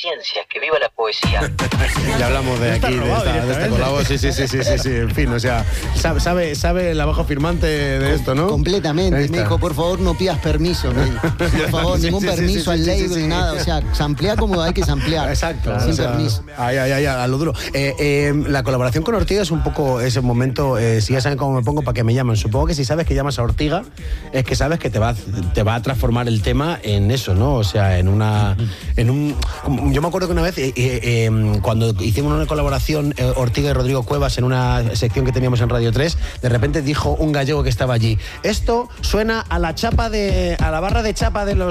ciencia, que viva la poesía. Ya hablamos de aquí, de este colabo. Sí. En fin, o sea, sabe el abajo firmante de esto, ¿no? Completamente. Me dijo, por favor, no pidas permiso. Me dijo. Por favor, ningún permiso al label, nada. O sea, samplea como hay que samplear. Exacto. Sin permiso. A lo duro. La colaboración con Ortiga es un poco ese momento, si ya saben cómo me pongo, para que me llamen. Supongo que si sabes que llamas a Ortiga, es que sabes que te va a transformar el tema en eso, ¿no? O sea, yo me acuerdo que una vez, cuando hicimos una colaboración, Ortiga y Rodrigo Cuevas, en una sección que teníamos en Radio 3, de repente dijo un gallego que estaba allí: esto suena a la chapa a la barra de chapa de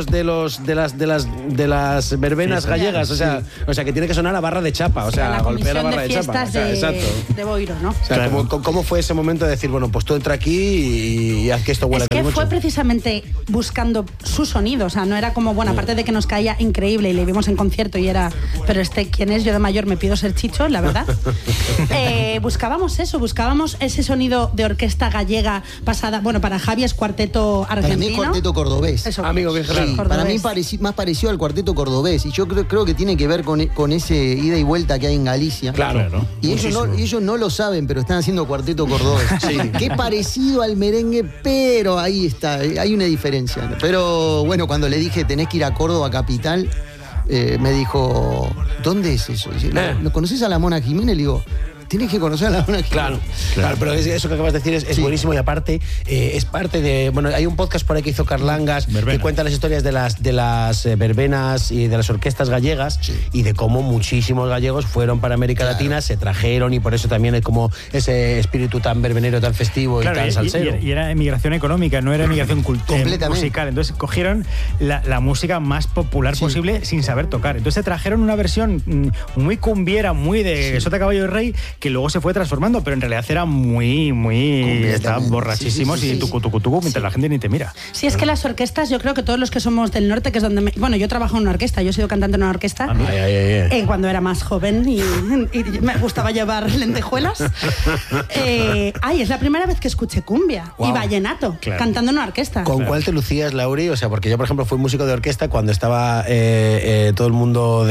las verbenas gallegas, o sea, que tiene que sonar a barra de chapa, o sea, golpear la barra de chapa. O sea, exacto. De Boiro, ¿no? O sea, ¿cómo fue ese momento de decir, bueno, pues tú entra aquí y haz que esto huela? Es que fue precisamente buscando su sonido, o sea, no era como, bueno, aparte de que nos caía increíble y le vimos en concierto y era, pero ¿quién es? Yo de mayor me pido ser Chicho, la verdad. Buscábamos ese sonido de orquesta gallega pasada, bueno, para Javi es cuarteto argentino. Para mí cuarteto cordobés. Eso, amigo, bien claro. Sí, para mí más parecido al cuarteto cordobés, y yo creo que tiene que ver con ese ida y vuelta que hay en Galicia. Claro. Y ellos no lo saben, pero están haciendo cuarteto cordobés. Sí. Que es parecido al merengue, pero ahí está, hay una diferencia. Pero bueno, cuando le dije tenés que ir a Córdoba capital, me dijo, ¿dónde es eso? Dice, ¿lo conoces a la Mona Jiménez? Le digo, tienes que conocer a la Mona Jiménez. Claro, pero eso que acabas de decir es buenísimo, y aparte es parte de, bueno, hay un podcast por ahí que hizo Carlangas que cuenta las historias de las verbenas y de las orquestas gallegas, y de cómo muchísimos gallegos fueron para América Latina, se trajeron, y por eso también hay como ese espíritu tan verbenero, tan festivo y tan salsero. Y era emigración económica, no era emigración musical. Entonces cogieron la música más popular posible sin saber tocar. Entonces trajeron una versión muy cumbiera, muy de Sota Caballo y Rey, que luego se fue transformando, pero en realidad era muy estaban borrachísimos y tucu, mientras la gente ni te mira. Sí, es que las orquestas, yo creo que todos los que somos del norte, que es donde bueno, yo trabajo en una orquesta, yo he sido cantante en una orquesta cuando era más joven y me gustaba llevar lentejuelas. Es la primera vez que escuché cumbia y vallenato cantando en una orquesta. ¿Con cuál te lucías, Lauri? O sea, porque yo, por ejemplo, fui músico de orquesta cuando estaba todo el mundo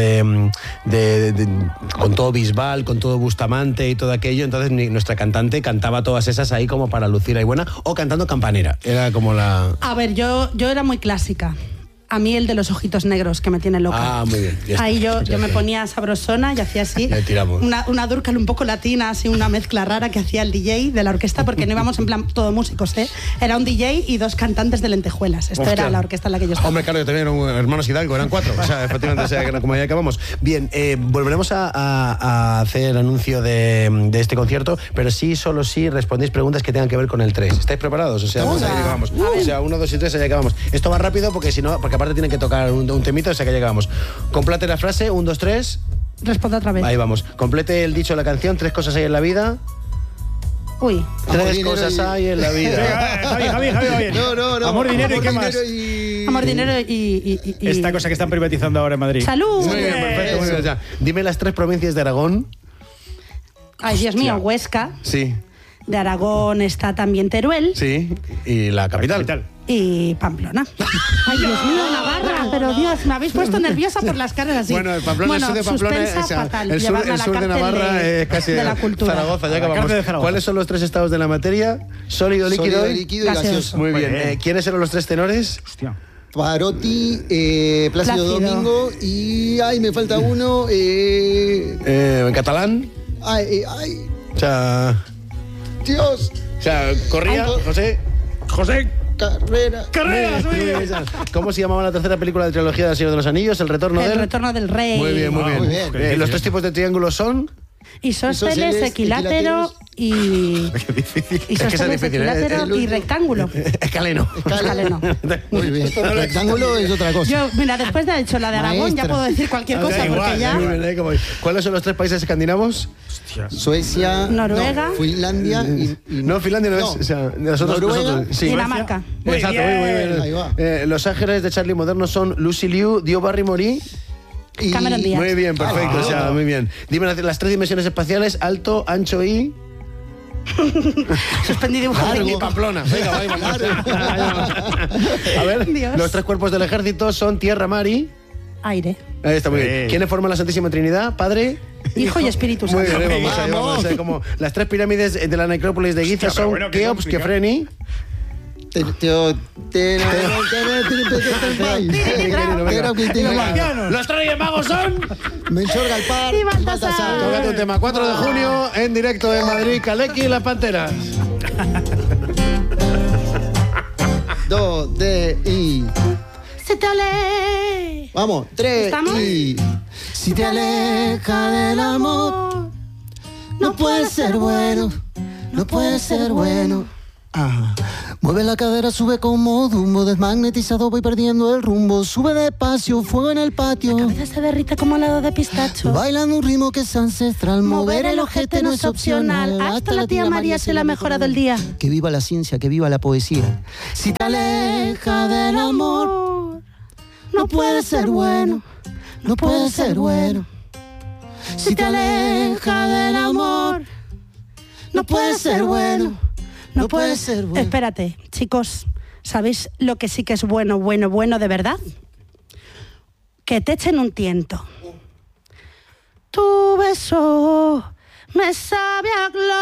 con todo Bisbal, con todo Bustamante y todo aquello, entonces nuestra cantante cantaba todas esas ahí como para lucir ahí buena, o cantando campanera, era como la... A ver, yo era muy clásica. A mí el de los ojitos negros, que me tiene loca. Ah, muy bien. Ahí yo me ponía sabrosona y hacía así. Una Durcal un poco latina, así una mezcla rara que hacía el DJ de la orquesta, porque no íbamos en plan todo músicos, ¿eh? Era un DJ y dos cantantes de lentejuelas. Esto era la orquesta en la que yo estaba. Hombre, claro, yo también era hermanos Hidalgo, eran 4. O sea, efectivamente, como ya acabamos. Bien, volveremos a hacer el anuncio de este concierto, pero solo si respondéis preguntas que tengan que ver con el 3. ¿Estáis preparados? O sea, allá llegamos. O sea, 1, 2 y 3, allá acabamos. Esto va rápido porque si no, porque aparte tienen que tocar un temito, o sea que llegamos. Complete la frase, 1, 2, 3. Responde otra vez. Ahí vamos. Complete el dicho de la canción, 3 cosas hay en la vida. Uy. 3 cosas hay en la vida. Javi. No. Amor, dinero y qué más. Amor, dinero y... Esta cosa que están privatizando ahora en Madrid. ¡Salud! Muy bien, perfecto, muy bien. Ya. Dime las 3 provincias de Aragón. Ay, Dios mío, Huesca. Sí. De Aragón está también Teruel. Sí. Y la capital. Y Pamplona. Ay, Dios mío, Navarra. Pero Dios, me habéis puesto nerviosa por las caras así. Bueno, Pamplona, el sur de Pamplona, fatal. el sur de Navarra es casi de la cultura. Zaragoza, ya acabamos. ¿Cuáles son los 3 estados de la materia? Sólido, líquido y gaseoso. Muy bien. ¿Quiénes eran los 3 tenores? Hostia. Parotti, Plácido Domingo y... Ay, me falta uno. ¿En catalán? Ay. O sea... Dios. O sea, Corría, José. Carreras. Muy bien. ¿Cómo se llamaba la tercera película de trilogía del Señor de los Anillos? El retorno del rey. Muy bien. Los 3 tipos de triángulos son... Isósceles, equilátero y... Qué difícil. Isósceles, equilátero y rectángulo. Escaleno. Muy bien. Rectángulo es otra cosa. Yo, mira, después de haber hecho la de Aragón, ya puedo decir cualquier cosa, porque ya... ¿Cuáles son los 3 países escandinavos? Suecia, Noruega, Finlandia y no, Finlandia no es, o sea, Noruega, sí. Dinamarca. Exacto, muy bien. Ahí va. Los Ángeles de Charlie modernos son Lucy Liu, Dio Barrymore y Cameron Díaz. Muy bien, perfecto, o sea, muy bien. Dime las 3 dimensiones espaciales: alto, ancho y... Suspendido un y Pamplona. Venga, vamos. A ver, Dios. Los 3 cuerpos del ejército son tierra, mar y... Aire. Está muy bien. ¿Quiénes forman la Santísima Trinidad? Padre, Hijo y Espíritu Santo. muy bien, vamos a ver como las 3 pirámides de la necrópolis de Giza son Keops, Kefreni. Los 3 Reyes Magos son Menchor, Galpar y Baltasar. Tócate un tema, 4 de junio en directo de Madrid, Kaleki y las Panteras. y Se te ale. vamos, 3 ¿Estamos? y si te aleja del amor, no puede ser bueno, no puede ser bueno. Mueve la cadera, sube como Dumbo, desmagnetizado voy perdiendo el rumbo, sube despacio, fuego en el patio. La cabeza se derrite como helado de pistacho. Bailando un ritmo que es ancestral, Mover el ojete no es opcional. Hasta la tía María se le ha mejorado el día. Que viva la ciencia, que viva la poesía. Si te aleja del amor, no puede ser bueno, no puede ser bueno. Si te aleja del amor, no puede ser bueno, no puede ser bueno. Espérate, chicos, ¿sabéis lo que sí que es bueno, bueno, bueno de verdad? Que te echen un tiento. Tu beso me sabe a gloria.